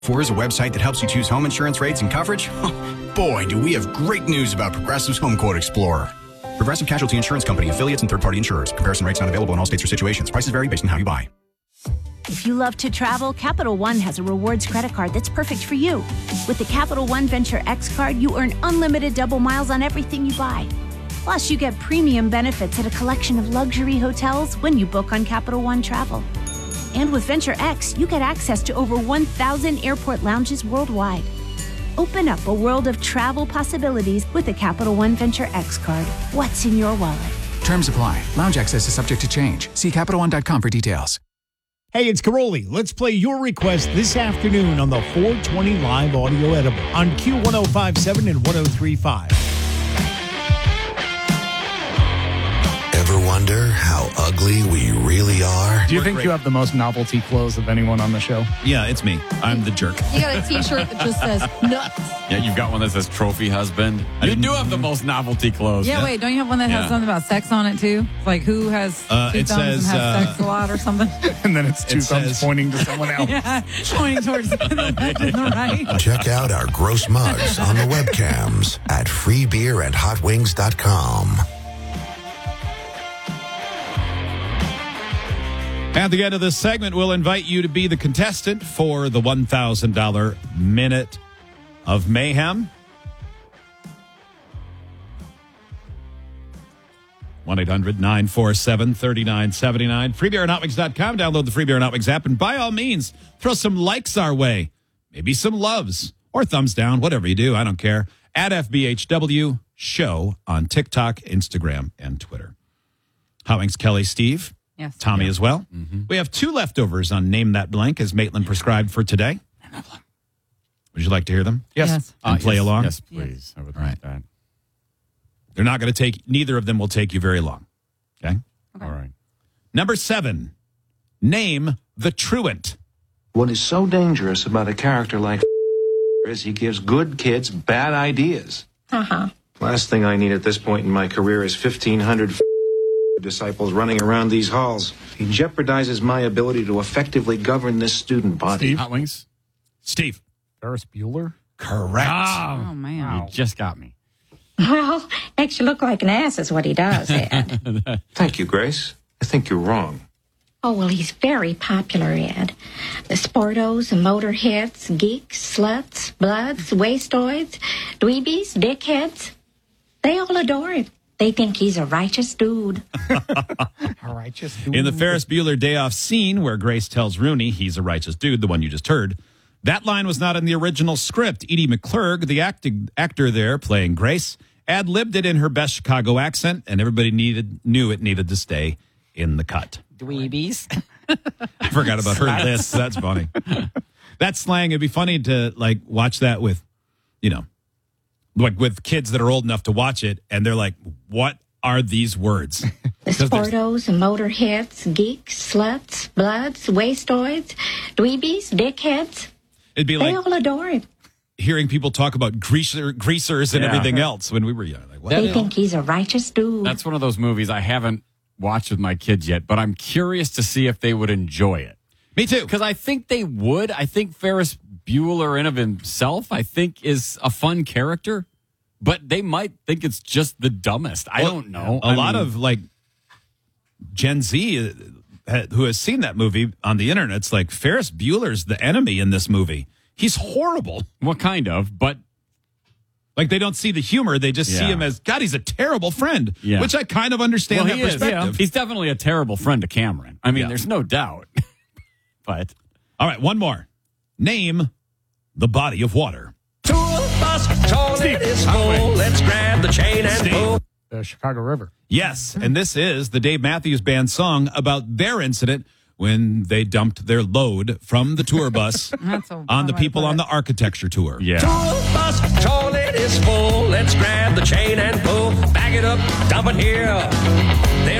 4 is a website that helps you choose home insurance rates and coverage. Boy, do we have great news about Progressive's Home Quote Explorer. Progressive Casualty Insurance Company, affiliates, and third-party insurers. Comparison rates not available in all states or situations. Prices vary based on how you buy. If you love to travel, Capital One has a rewards credit card that's perfect for you. With the Capital One Venture X card, you earn unlimited double miles on everything you buy. Plus, you get premium benefits at a collection of luxury hotels when you book on Capital One Travel. And with Venture X, you get access to over 1,000 airport lounges worldwide. Open up a world of travel possibilities with the Capital One Venture X card. What's in your wallet? Terms apply. Lounge access is subject to change. See CapitalOne.com for details. Hey, it's Caroli. Let's play your request this afternoon on the 420 Live Audio Edible on Q1057 and 1035. Ever wonder how ugly we really are? Do you think you have the most novelty clothes of anyone on the show? Yeah, it's me. I'm the jerk. You got a t-shirt that just says nuts. Yeah, you've got one that says trophy husband. You do have the most novelty clothes. Yeah, wait, don't you have one that has something about sex on it too? Like who has two it thumbs says, and has sex a lot or something? And then it's two thumbs pointing to someone else. Yeah, pointing towards the left and the right. Check out our gross mugs on the webcams at freebeerandhotwings.com. At the end of this segment, we'll invite you to be the contestant for the $1,000 Minute of Mayhem. 1-800-947-3979. Freebeerandhotwings.com. Download the Free Beer and Hot Wings app, and by all means, throw some likes our way. Maybe some loves or thumbs down, whatever you do. I don't care. At FBHW Show on TikTok, Instagram, and Twitter. Hot Wings, Kelly, Steve. Yes. Tommy as well. Mm-hmm. We have 2 leftovers on Name That Blank as Maitland prescribed for today. Would you like to hear them? Yes. And play along? Yes, please. I would like that. They're not going to take, neither of them will take you very long. Okay? All right. Number 7, name the truant. What is so dangerous about a character like is he gives good kids bad ideas. Last thing I need at this point in my career is 1,500 disciples running around these halls. He jeopardizes my ability to effectively govern this student body. Steve? Hot Wings? Steve. Ferris Bueller? Correct. Oh, man. You just got me. Well, makes you look like an ass is what he does, Ed. Thank you, Grace. I think you're wrong. Oh, well, he's very popular, Ed. The sportos, motorheads, geeks, sluts, bloods, wastoids, dweebies, dickheads, they all adore him. They think he's a righteous dude. A righteous dude. In the Ferris Bueller Day Off scene where Grace tells Rooney he's a righteous dude, the one you just heard, that line was not in the original script. Edie McClurg, the actor there playing Grace, ad-libbed it in her best Chicago accent, and everybody knew it needed to stay in the cut. Dweebies. I forgot about her this. That's funny. That slang, it'd be funny to like watch that with, like with kids that are old enough to watch it, and they're like, what are these words? The sportos, motorheads, geeks, sluts, bloods, wastoids, dweebies, dickheads, It'd be they like all adore him. hearing people talk about greasers and everything else when we were young. Like, what? They think he's a righteous dude. That's one of those movies I haven't watched with my kids yet, but I'm curious to see if they would enjoy it. Me too. Because I think they would. I think Ferris Bueller in of himself, I think, is a fun character, but they might think it's just the dumbest. I don't know. A lot of like Gen Z who has seen that movie on the internet, it's like Ferris Bueller's the enemy in this movie. He's horrible. What kind of? But like they don't see the humor. They just see him as, God, he's a terrible friend, which I kind of understand that perspective. He's definitely a terrible friend to Cameron. I mean, there's no doubt. But all right, one more. Name the body of water. Tour bus toilet is full. Let's grab the chain and pull. The Chicago River. Yes, and this is the Dave Matthews Band song about their incident when they dumped their load from the tour bus on the people on the architecture tour. Tour bus toilet is full. Let's grab the chain and pull. Back it up, dump it here. Then